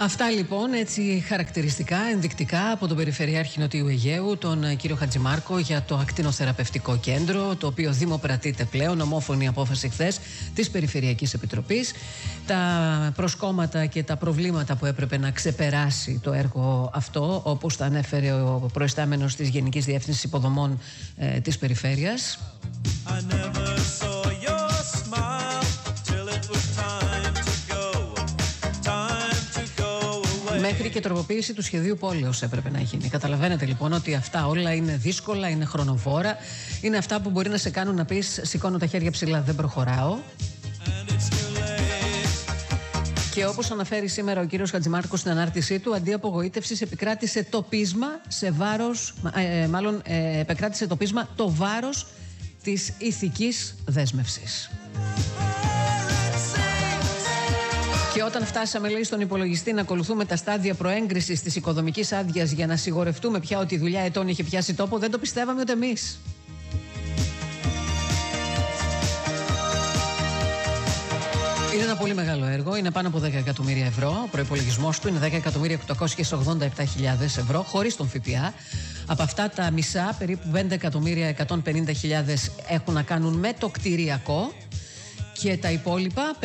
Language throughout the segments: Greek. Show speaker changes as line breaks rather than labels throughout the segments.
Αυτά λοιπόν έτσι χαρακτηριστικά, ενδεικτικά από τον Περιφερειάρχη Νοτιού Αιγαίου, τον κύριο Χατζημάρκο, για το ακτινοθεραπευτικό κέντρο, το οποίο δημοπρατείται πλέον, ομόφωνη απόφαση χθες της Περιφερειακής Επιτροπής. Τα προσκόμματα και τα προβλήματα που έπρεπε να ξεπεράσει το έργο αυτό, όπως τα ανέφερε ο προϊστάμενος της Γενικής Διεύθυνσης Υποδομών της Περιφέρειας. Μέχρι και τροποποίηση του σχεδίου πόλεως έπρεπε να γίνει. Καταλαβαίνετε λοιπόν ότι αυτά όλα είναι δύσκολα, είναι χρονοβόρα. Είναι αυτά που μπορεί να σε κάνουν να πεις σηκώνω τα χέρια ψηλά, δεν προχωράω. Και όπως αναφέρει σήμερα ο κύριος Χατζημάρκος στην ανάρτησή του, αντί απογοήτευσης επικράτησε το πείσμα σε βάρος, επικράτησε το πείσμα το βάρος της ηθικής δέσμευσης. Και όταν φτάσαμε, λέει, στον υπολογιστή να ακολουθούμε τα στάδια προέγκρισης της οικοδομικής άδειας για να σιγορευτούμε πια ότι η δουλειά ετών είχε πιάσει τόπο, δεν το πιστεύαμε ούτε εμείς. Είναι ένα πολύ μεγάλο έργο, είναι πάνω από 10 εκατομμύρια ευρώ. Ο προϋπολογισμός του είναι 10.887.000 ευρώ, χωρίς τον ΦΠΑ. Από αυτά τα μισά, περίπου 5.150.000 έχουν να κάνουν με το κτηριακό. Και τα υπόλοιπα,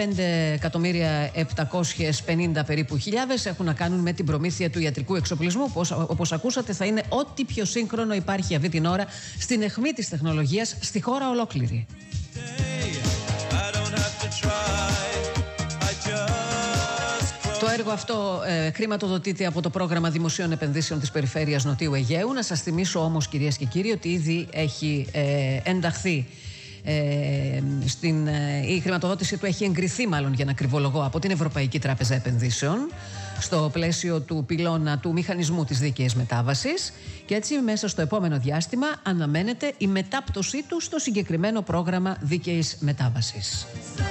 5.750.000 περίπου έχουν να κάνουν με την προμήθεια του ιατρικού εξοπλισμού, που όπως ακούσατε θα είναι ό,τι πιο σύγχρονο υπάρχει αυτή την ώρα στην αιχμή της τεχνολογίας στη χώρα ολόκληρη. Το έργο αυτό χρηματοδοτείται από το πρόγραμμα δημοσίων επενδύσεων της Περιφέρειας Νοτιού Αιγαίου. Να σας θυμίσω όμως, κυρίες και κύριοι, ότι ήδη έχει ενταχθεί η χρηματοδότηση του έχει εγκριθεί, μάλλον για να κρυβολογώ, από την Ευρωπαϊκή Τράπεζα Επενδύσεων στο πλαίσιο του πυλώνα του μηχανισμού της δίκαιης μετάβασης, και έτσι μέσα στο επόμενο διάστημα αναμένεται η μετάπτωσή του στο συγκεκριμένο πρόγραμμα δίκαιης μετάβασης.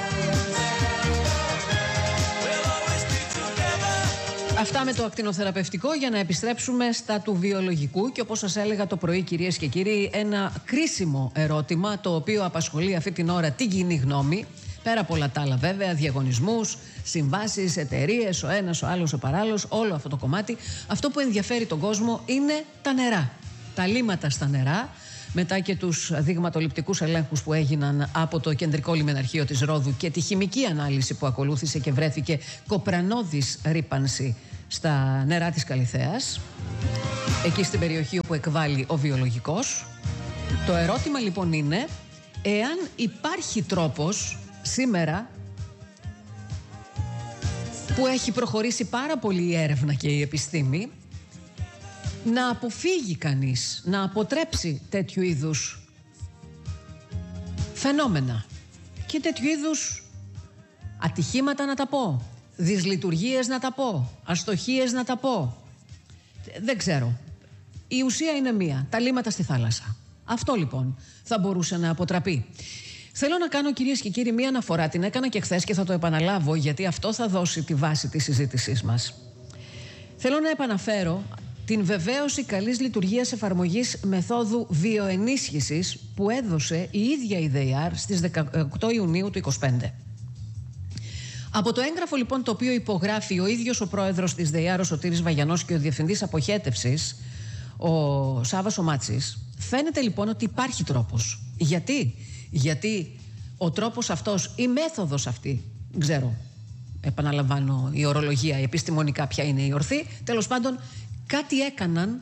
Αυτά με το ακτινοθεραπευτικό, για να επιστρέψουμε στα του βιολογικού. Και όπως σας έλεγα το πρωί, κυρίες και κύριοι, ένα κρίσιμο ερώτημα το οποίο απασχολεί αυτή την ώρα την κοινή γνώμη, πέρα από όλα τα άλλα βέβαια, διαγωνισμούς, συμβάσεις, εταιρείες, ο ένας, ο άλλος, ο παράλληλος, όλο αυτό το κομμάτι. Αυτό που ενδιαφέρει τον κόσμο είναι τα νερά, τα λίμματα στα νερά. Μετά και τους δειγματοληπτικούς ελέγχους που έγιναν από το Κεντρικό Λιμεναρχείο της Ρόδου και τη χημική ανάλυση που ακολούθησε και βρέθηκε κοπρανώδης ρύπανση στα νερά της Καλιθέας, εκεί στην περιοχή όπου εκβάλλει ο βιολογικός. Το ερώτημα λοιπόν είναι εάν υπάρχει τρόπος σήμερα, που έχει προχωρήσει πάρα πολύ η έρευνα και η επιστήμη, να αποφύγει κανείς, να αποτρέψει τέτοιου είδους φαινόμενα και τέτοιου είδους ατυχήματα, να τα πω, δυσλειτουργίες να τα πω, αστοχίες να τα πω. Δεν ξέρω. Η ουσία είναι μία, τα λίμματα στη θάλασσα. Αυτό λοιπόν θα μπορούσε να αποτραπεί. Θέλω να κάνω, κυρίες και κύριοι, μία αναφορά, την έκανα και χθες και θα το επαναλάβω, γιατί αυτό θα δώσει τη βάση της συζήτησής μας. Θέλω να επαναφέρω την βεβαίωση καλής λειτουργίας εφαρμογής μεθόδου βιοενίσχυσης που έδωσε η ίδια η ΔΕΙΑΡ στις 18 Ιουνίου του 2025. Από το έγγραφο λοιπόν το οποίο υπογράφει ο ίδιος ο πρόεδρος της ΔΕΙΑΡ, ο Σωτήρης Βαγιανός, και ο διευθυντής αποχέτευσης, ο Σάββας ο Μάτσης, φαίνεται λοιπόν ότι υπάρχει τρόπος. Γιατί ο τρόπος αυτός, η μέθοδος αυτή, δεν ξέρω, επαναλαμβάνω, η ορολογία, η επιστημονικά ποια είναι η ορθή, τέλος πάντων κάτι έκαναν,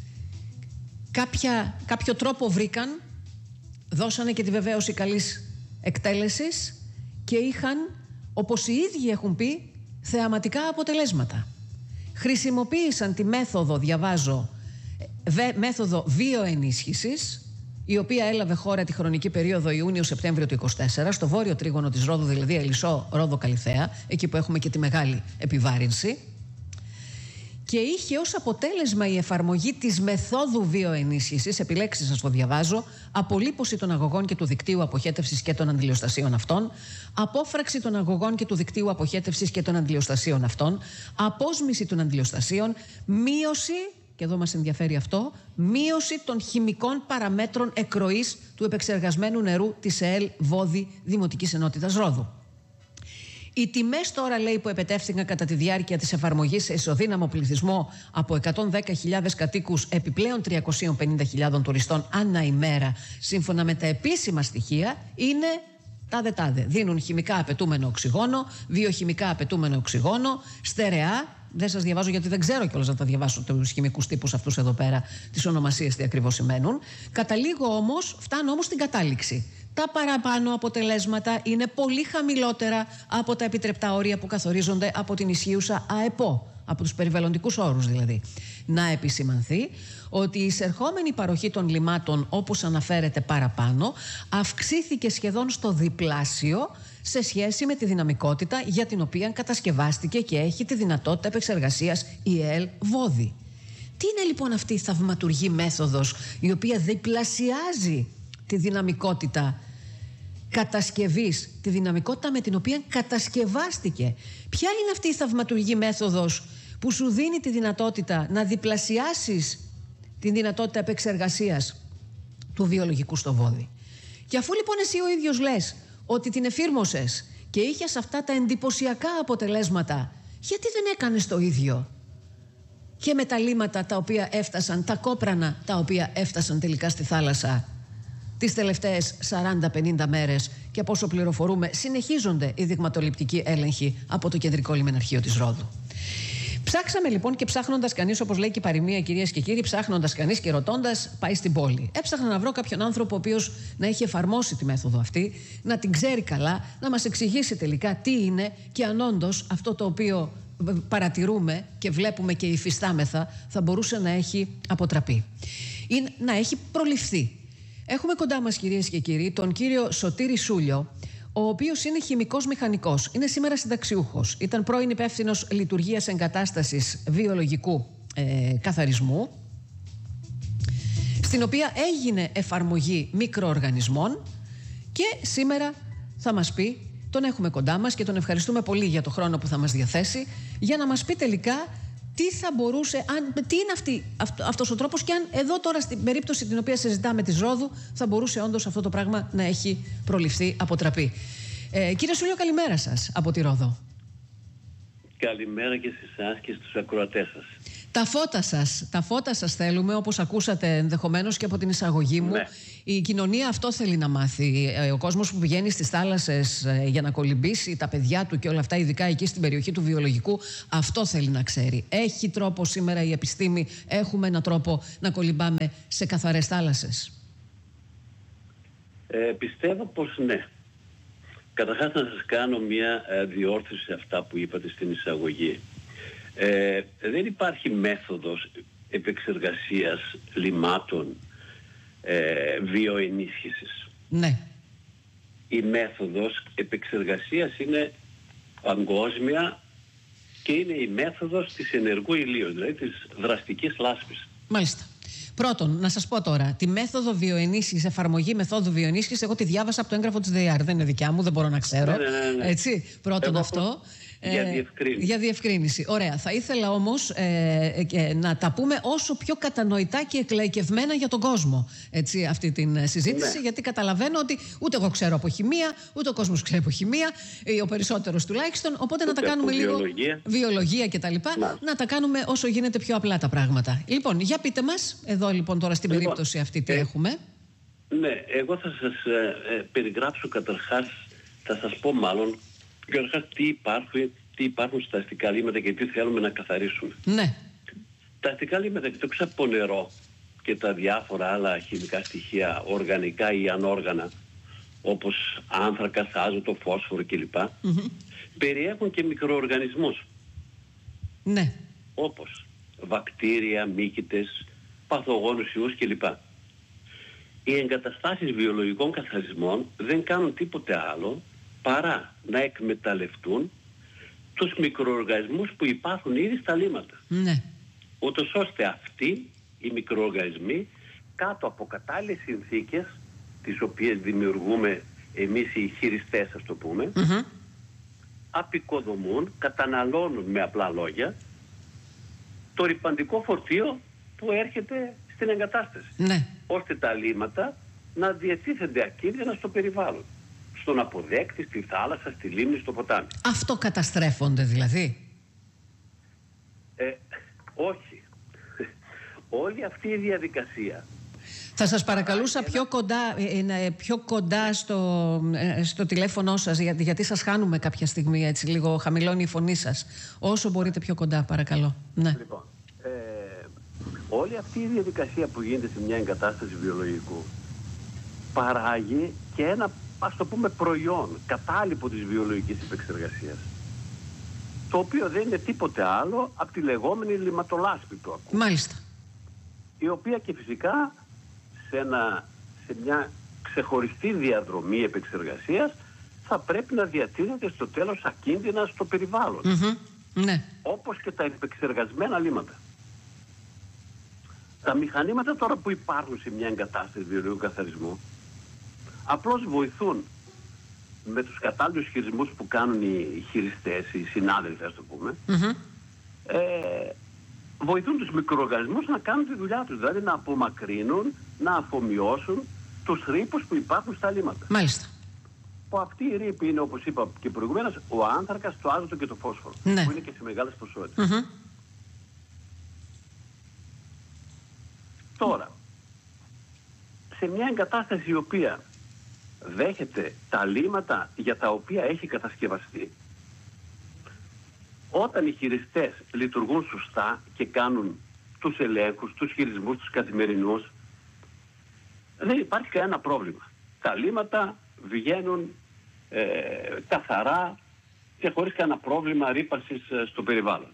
κάποιο τρόπο βρήκαν, δώσανε και τη βεβαίωση καλής εκτέλεσης και είχαν, όπως οι ίδιοι έχουν πει, θεαματικά αποτελέσματα. Χρησιμοποίησαν τη μέθοδο, διαβάζω, μέθοδο βιοενίσχυσης, η οποία έλαβε χώρα τη χρονική περίοδο Ιούνιο-Σεπτέμβριο του 2024 στο βόρειο τρίγωνο της Ρόδου, δηλαδή Ελισσό, Ρόδο, Καλιθέα, εκεί που έχουμε και τη μεγάλη επιβάρυνση. Και είχε ως αποτέλεσμα η εφαρμογή της μεθόδου βιοενίσχυσης, επιλέξεις σας το διαβάζω, απολύπωση των αγωγών και του δικτύου αποχέτευσης και των αντιλιοστασίων αυτών, απόφραξη των αγωγών και του δικτύου αποχέτευσης και των αντιλιοστασίων αυτών, απόσμηση των αντιλιοστασίων, μείωση, και εδώ μας ενδιαφέρει αυτό, μείωση των χημικών παραμέτρων εκροής του επεξεργασμένου νερού της ΕΕΛ Βόδη Δημοτικής Ενότητας Ρόδου. Οι τιμές τώρα, λέει, που επετεύθηκαν κατά τη διάρκεια της εφαρμογής σε ισοδύναμο πληθυσμό από 110.000 κατοίκους επιπλέον 350.000 τουριστών ανά ημέρα, σύμφωνα με τα επίσημα στοιχεία, είναι τάδε. Δίνουν χημικά απαιτούμενο οξυγόνο, βιοχημικά απαιτούμενο οξυγόνο, στερεά. Δεν σας διαβάζω γιατί δεν ξέρω κιόλας να τα διαβάσω τους χημικούς τύπους αυτούς εδώ πέρα, τις ονομασίες τι ακριβώς σημαίνουν. Φτάνω όμως στην κατάληξη. Τα παραπάνω αποτελέσματα είναι πολύ χαμηλότερα από τα επιτρεπτά όρια που καθορίζονται από την ισχύουσα ΑΕΠΟ, από τους περιβαλλοντικούς όρους δηλαδή. Να επισημανθεί ότι η εισερχόμενη παροχή των λιμάτων, όπως αναφέρεται παραπάνω, αυξήθηκε σχεδόν στο διπλάσιο σε σχέση με τη δυναμικότητα για την οποία κατασκευάστηκε και έχει τη δυνατότητα επεξεργασίας η ΕΕΛ Βόδι. Τι είναι λοιπόν αυτή η θαυματουργή μέθοδος η οποία διπλασιάζει τη δυναμικότητα κατασκευής, τη δυναμικότητα με την οποία κατασκευάστηκε? Ποια είναι αυτή η θαυματουργή μέθοδος που σου δίνει τη δυνατότητα να διπλασιάσεις τη δυνατότητα επεξεργασίας του βιολογικού στο Βόδι? Και αφού λοιπόν εσύ ο ίδιος λες ότι την εφήρμοσες και είχες αυτά τα εντυπωσιακά αποτελέσματα, γιατί δεν έκανες το ίδιο και με τα λίματα τα οποία έφτασαν, τα κόπρανα τα οποία έφτασαν τελικά στη θάλασσα τις τελευταίες 40-50 μέρες, και από όσο πληροφορούμε συνεχίζονται οι δειγματοληπτικοί έλεγχοι από το Κεντρικό Λιμεναρχείο της Ρόδου. Ψάξαμε λοιπόν, και ψάχνοντας κανείς, όπως λέει και η παροιμία, κυρίες και κύριοι, ψάχνοντας κανείς και ρωτώντας πάει στην πόλη. Έψαχνα να βρω κάποιον άνθρωπο ο οποίος να έχει εφαρμόσει τη μέθοδο αυτή, να την ξέρει καλά, να μας εξηγήσει τελικά τι είναι και αν όντως αυτό το οποίο παρατηρούμε και βλέπουμε και υφιστάμεθα θα μπορούσε να έχει αποτραπεί ή να έχει προληφθεί. Έχουμε κοντά μας, κυρίες και κύριοι, τον κύριο Σωτήρη Σούλιο, ο οποίος είναι χημικός μηχανικός. Είναι σήμερα συνταξιούχος. Ήταν πρώην υπεύθυνος λειτουργίας εγκατάστασης βιολογικού καθαρισμού, στην οποία έγινε εφαρμογή μικροοργανισμών, και σήμερα θα μας πει, τον έχουμε κοντά μας και τον ευχαριστούμε πολύ για το χρόνο που θα μας διαθέσει, για να μας πει τελικά τι θα μπορούσε, τι είναι αυτός ο τρόπος, και αν εδώ τώρα στην περίπτωση την οποία συζητάμε της Ρόδου θα μπορούσε όντως αυτό το πράγμα να έχει προληφθεί, αποτραπεί. Κύριε Σούλιο, καλημέρα σας από τη Ρόδο.
Καλημέρα και σε εσάς και στους ακροατές σας.
Τα φώτα σας θέλουμε, όπως ακούσατε ενδεχομένως και από την εισαγωγή μου.
Ναι.
Η κοινωνία αυτό θέλει να μάθει. Ο κόσμος που πηγαίνει στις θάλασσες για να κολυμπήσει, τα παιδιά του και όλα αυτά, ειδικά εκεί στην περιοχή του βιολογικού, αυτό θέλει να ξέρει. Έχει τρόπο σήμερα η επιστήμη, έχουμε έναν τρόπο να κολυμπάμε σε καθαρές θάλασσες?
Πιστεύω πως ναι. Καταρχάς να σας κάνω μια διόρθωση σε αυτά που είπατε στην εισαγωγή. Δεν υπάρχει μέθοδος επεξεργασίας λιμάτων βιοενίσχυσης.
Ναι.
Η μέθοδος επεξεργασίας είναι παγκόσμια και είναι η μέθοδος της ενεργού ηλίου, δηλαδή της δραστικής λάσπης.
Μάλιστα. Πρώτον, να σας πω τώρα, τη μέθοδο βιοενίσχυσης, εφαρμογή μεθόδου βιοενίσχυσης, εγώ τη διάβασα από το έγγραφο της ΔΕΙΑΡ. Δεν είναι δικιά μου, δεν μπορώ να ξέρω.
Ναι.
Έτσι, πρώτον αυτό. Για διευκρίνηση. Ωραία. Θα ήθελα όμως να τα πούμε όσο πιο κατανοητά και εκλαϊκευμένα για τον κόσμο, έτσι, αυτή την συζήτηση, γιατί καταλαβαίνω ότι ούτε εγώ ξέρω από χημεία, ούτε ο κόσμος ξέρει από χημεία, ο περισσότερος τουλάχιστον, οπότε να τα κάνουμε λίγο βιολογία κτλ. Να τα κάνουμε όσο γίνεται πιο απλά τα πράγματα. Λοιπόν, για πείτε μας, εδώ λοιπόν τώρα στην περίπτωση αυτή τι έχουμε.
Ναι, εγώ θα σας περιγράψω καταρχάς, θα σας πω μάλλον καταρχάς τι υπάρχουν στα αστικά λίμματα και τι θέλουμε να καθαρίσουμε.
Ναι.
Τα αστικά λίμματα, εκτός από νερό και τα διάφορα άλλα χημικά στοιχεία, οργανικά ή ανόργανα, όπως άνθρακα, άζωτο, φόσφορο κλπ. Περιέχουν και μικροοργανισμούς.
Ναι.
Όπως βακτήρια, μύκητες, παθογόνους ιούς κλπ. Οι εγκαταστάσεις βιολογικών καθαρισμών δεν κάνουν τίποτε άλλο παρά να εκμεταλλευτούν τους μικροοργανισμούς που υπάρχουν ήδη στα λίμματα. Ναι. Ούτως ώστε αυτοί οι μικροοργανισμοί, κάτω από κατάλληλες συνθήκες, τις οποίες δημιουργούμε εμείς οι χειριστές, ας το πούμε, απεικοδομούν, καταναλώνουν με απλά λόγια το ρυπαντικό φορτίο που έρχεται στην εγκατάσταση. Ναι. Ώστε τα λίμματα να διατίθενται ακίνδυνα στο περιβάλλον. στον αποδέκτη, στη θάλασσα, στη λίμνη, στο ποτάμι.
Αυτό καταστρέφονται δηλαδή?
Όχι. Όλη αυτή η διαδικασία.
Θα σας παρακαλούσα πιο κοντά στο τηλέφωνο σας, γιατί σας χάνουμε κάποια στιγμή, έτσι λίγο χαμηλώνει η φωνή σας. Όσο μπορείτε πιο κοντά, παρακαλώ. Ναι.
Λοιπόν, όλη αυτή η διαδικασία που γίνεται σε μια εγκατάσταση βιολογικού παράγει και ένα, ας το πούμε, προϊόν, κατάλοιπο της βιολογικής επεξεργασίας, το οποίο δεν είναι τίποτε άλλο από τη λεγόμενη λιματολάσπη που ακούμε.
Μάλιστα.
Η οποία και φυσικά σε μια ξεχωριστή διαδρομή επεξεργασίας θα πρέπει να διατίθεται στο τέλος ακίνδυνα στο περιβάλλον.
Ναι.
Όπως και τα επεξεργασμένα λίματα. Τα μηχανήματα τώρα που υπάρχουν σε μια εγκατάσταση βιολογικού καθαρισμού απλώς βοηθούν με τους κατάλληλους χειρισμούς που κάνουν οι χειριστές, οι συνάδελφοι, ας το πούμε, βοηθούν τους μικροοργανισμούς να κάνουν τη δουλειά τους, δηλαδή να απομακρύνουν, να αφομοιώσουν τους ρήπους που υπάρχουν στα λίματα.
Μάλιστα.
Που αυτή η ρήπη είναι, όπως είπα και προηγουμένως, ο άνθρακας, το άζωτο και το φόσφορο,
ναι,
που είναι και σε μεγάλες ποσότητες. Τώρα, σε μια εγκατάσταση η οποία δέχεται τα λίματα για τα οποία έχει κατασκευαστεί, όταν οι χειριστές λειτουργούν σωστά και κάνουν τους ελέγχους, τους χειρισμούς, τους καθημερινούς, δεν υπάρχει κανένα πρόβλημα. Τα λίματα βγαίνουν καθαρά και χωρίς κανένα πρόβλημα ρύπανσης στο περιβάλλον.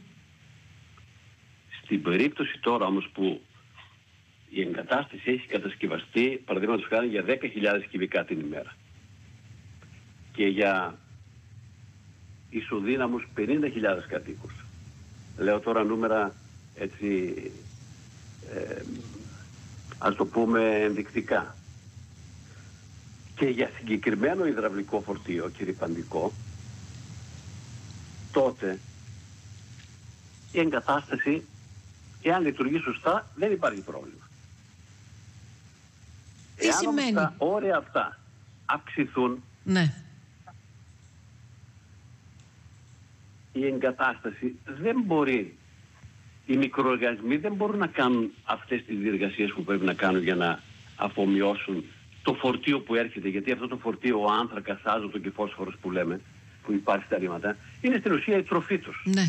Στην περίπτωση τώρα όμως που η εγκατάσταση έχει κατασκευαστεί, παραδείγματος χάρη, για 10.000 κυβικά την ημέρα και για ισοδύναμους 50.000 κατοίκους. Λέω τώρα νούμερα έτσι, ας το πούμε ενδεικτικά. Και για συγκεκριμένο υδραυλικό φορτίο και ρυπαντικό, τότε η εγκατάσταση, εάν λειτουργεί σωστά, δεν υπάρχει πρόβλημα.
Τι σημαίνει?
Όμως τα όρια αυτά αυξηθούν,
ναι,
η εγκατάσταση δεν μπορεί, οι μικροοργανισμοί δεν μπορούν να κάνουν αυτές τις διεργασίες που πρέπει να κάνουν για να αφομοιώσουν το φορτίο που έρχεται, γιατί αυτό το φορτίο, ο άνθρακας, άζωτο και φόσφορος που λέμε, που υπάρχει στα λίματα, είναι στην ουσία η τροφή τους.
Ναι.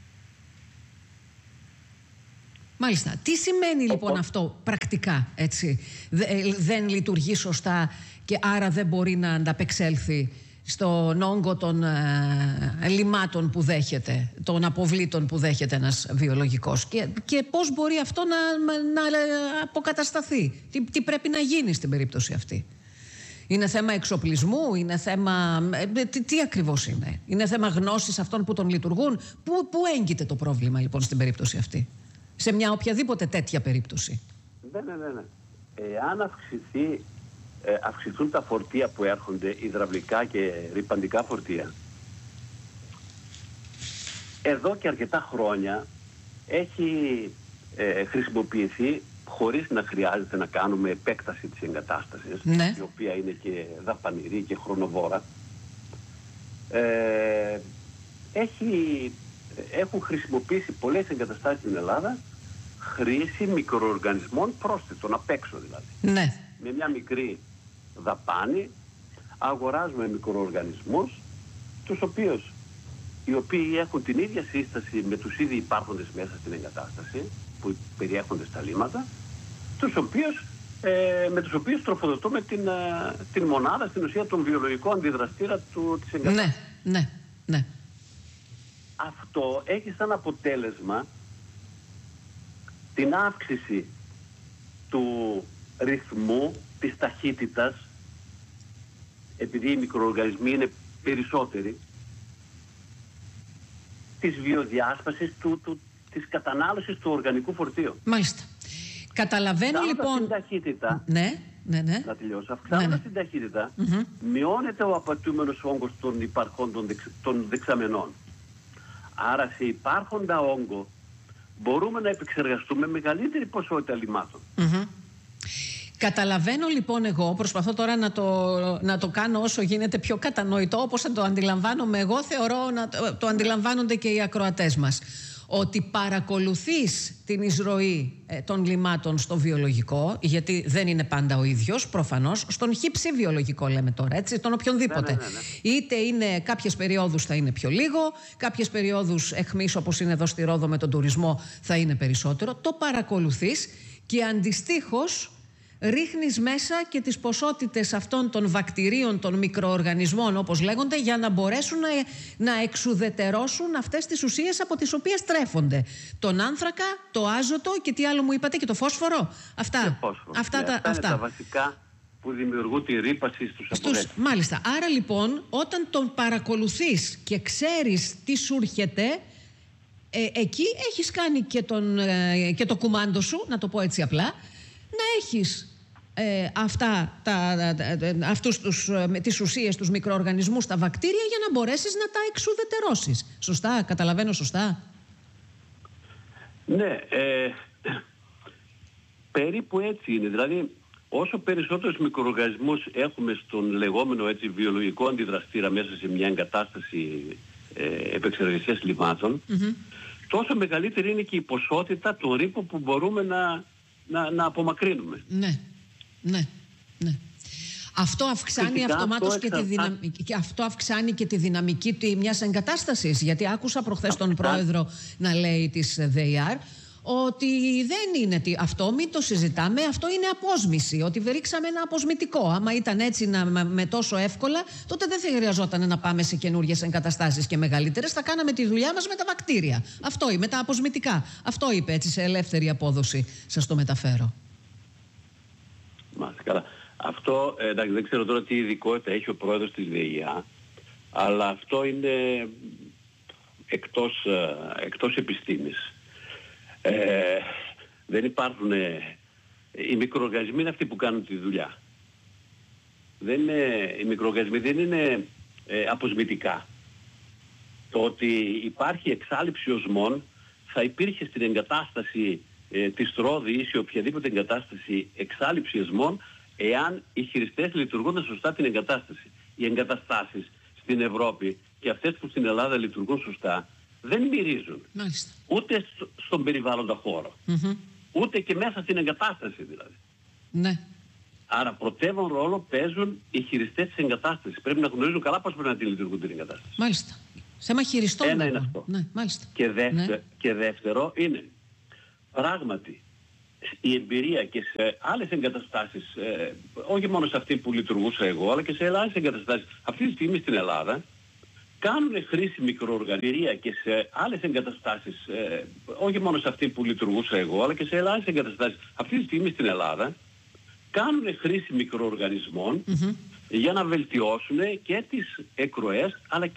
Μάλιστα. Τι σημαίνει λοιπόν αυτό πρακτικά, έτσι? Δεν λειτουργεί σωστά και άρα δεν μπορεί να ανταπεξέλθει στον όγκο των λιμάτων που δέχεται, των αποβλήτων που δέχεται ένας βιολογικός, και πώς μπορεί αυτό να αποκατασταθεί? Τι πρέπει να γίνει στην περίπτωση αυτή? Είναι θέμα εξοπλισμού, είναι θέμα... Τι ακριβώς είναι? Είναι θέμα γνώσης αυτών που τον λειτουργούν? Πού έγκυται το πρόβλημα λοιπόν στην περίπτωση αυτή, σε μια οποιαδήποτε τέτοια περίπτωση?
Ναι. Εάν αυξηθούν τα φορτία που έρχονται, υδραυλικά και ρυπαντικά φορτία, εδώ και αρκετά χρόνια έχει χρησιμοποιηθεί, χωρίς να χρειάζεται να κάνουμε επέκταση της εγκατάστασης,
ναι,
η οποία είναι και δαπανηρή και χρονοβόρα, έχουν χρησιμοποιήσει πολλές εγκαταστάσεις στην Ελλάδα χρήση μικροοργανισμών πρόσθετων, απ' έξω δηλαδή.
Ναι.
Με μια μικρή δαπάνη αγοράζουμε μικροοργανισμούς, οι οποίοι έχουν την ίδια σύσταση με τους ήδη υπάρχοντες μέσα στην εγκατάσταση που περιέχονται στα λίματα, με τους οποίους τροφοδοτούμε την μονάδα, στην ουσία τον βιολογικό αντιδραστήρα της εγκατάστασης.
Ναι.
Αυτό έχει σαν αποτέλεσμα την αύξηση του ρυθμού, της ταχύτητας, επειδή οι μικροοργανισμοί είναι περισσότεροι, της βιοδιάσπασης, της κατανάλωσης του οργανικού φορτίου.
Μάλιστα. Καταλαβαίνω λοιπόν...
την ταχύτητα,
ναι.
να τελειώσω, αυξάνοντας την ταχύτητα, μειώνεται ο απαιτούμενος όγκος των υπαρχόντων των δεξαμενών. Άρα σε υπάρχοντα όγκο μπορούμε να επεξεργαστούμε μεγαλύτερη ποσότητα λιμάτων.
Καταλαβαίνω λοιπόν εγώ, προσπαθώ τώρα να το κάνω όσο γίνεται πιο κατανοητό, όπως θα το αντιλαμβάνομαι εγώ, θεωρώ να το αντιλαμβάνονται και οι ακροατές μας. Ότι παρακολουθείς την εισρωή των λιμάτων στο βιολογικό, γιατί δεν είναι πάντα ο ίδιος, προφανώς, στον χύψη βιολογικό λέμε τώρα, έτσι, τον οποιονδήποτε. Ναι. Είτε είναι κάποιες περιόδους θα είναι πιο λίγο, κάποιες περιόδους εχμής όπως είναι εδώ στη Ρόδο με τον τουρισμό θα είναι περισσότερο. Το παρακολουθείς και αντιστοίχως ρίχνεις μέσα και τις ποσότητες αυτών των βακτηρίων, των μικροοργανισμών όπως λέγονται, για να μπορέσουν να εξουδετερώσουν αυτές τις ουσίες από τις οποίες τρέφονται. Τον άνθρακα, το άζωτο και τι άλλο μου είπατε, και το φόσφορο. Αυτά
είναι τα βασικά που δημιουργούν τη ρύπαση στους απορρέσεις.
Μάλιστα. Άρα λοιπόν όταν τον παρακολουθείς και ξέρεις τι σου έρχεται, εκεί έχεις κάνει και το κουμάντο σου, να το πω έτσι απλά, να έχεις τις ουσίες, τους μικροοργανισμούς, τα βακτήρια, για να μπορέσεις να τα εξουδετερώσεις. Σωστά, καταλαβαίνω σωστά?
Ναι, περίπου έτσι είναι. Δηλαδή, όσο περισσότερους μικροοργανισμούς έχουμε στον λεγόμενο έτσι βιολογικό αντιδραστήρα μέσα σε μια εγκατάσταση επεξεργασίας λιμάτων, τόσο μεγαλύτερη είναι και η ποσότητα των ρήπων που μπορούμε να απομακρύνουμε.
Ναι. Αυτό αυξάνει αυτομάτως αυτό αυξάνει και τη δυναμική μιας εγκατάστασης. Γιατί άκουσα προχθές τον πρόεδρο να λέει της ΔΕΙΑΡ ότι δεν είναι αυτό, μην το συζητάμε, αυτό είναι απόσμηση, ότι ρίξαμε ένα αποσμητικό. Άμα ήταν έτσι με τόσο εύκολα, τότε δεν θα χρειαζόταν να πάμε σε καινούργιες εγκαταστάσεις και μεγαλύτερες, θα κάναμε τη δουλειά μας με τα βακτήρια. Αυτό με τα αποσμητικά. Αυτό είπε, έτσι, σε ελεύθερη απόδοση. Σας το μεταφέρω.
Μάλιστα, καλά. Αυτό, εντάξει, δεν ξέρω τώρα τι ειδικότητα έχει ο πρόεδρος της ΔΕΙΑ, αλλά αυτό είναι εκτός επιστήμης. Δεν υπάρχουν... οι μικροοργανισμοί είναι αυτοί που κάνουν τη δουλειά. Οι μικροοργανισμοί δεν είναι αποσμητικά. Το ότι υπάρχει εξάλειψη οσμών θα υπήρχε στην εγκατάσταση της Ρόδη ή σε οποιαδήποτε εγκατάσταση εξάλειψη οσμών, εάν οι χειριστές λειτουργούν σωστά την εγκατάσταση. Οι εγκαταστάσεις στην Ευρώπη και αυτές που στην Ελλάδα λειτουργούν σωστά δεν μυρίζουν.
Μάλιστα.
Ούτε στον περιβάλλοντα χώρο. Ούτε και μέσα στην εγκατάσταση δηλαδή.
Ναι.
Άρα πρωτεύον ρόλο παίζουν οι χειριστές της εγκατάστασης. Πρέπει να γνωρίζουν καλά πώς πρέπει να τη λειτουργούν την εγκατάσταση.
Μάλιστα. Θέμα χειριστών.
Ένα είναι αυτό.
Ναι, μάλιστα.
Και δεύτερο είναι πράγματι η εμπειρία και σε άλλες εγκαταστάσεις, όχι μόνο σε αυτή που λειτουργούσα εγώ, αλλά και σε άλλες εγκαταστάσεις αυτή τη στιγμή στην Ελλάδα, κάνουν χρήση μικροοργανισμία και σε άλλες εγκαταστάσεις, όχι μόνο σε αυτή που λειτουργούσα εγώ, αλλά και σε άλλες εγκαταστάσεις αυτή τη στιγμή στην Ελλάδα, κάνουν χρήση μικροοργανισμών για να βελτιώσουν και τις εκροές, αλλά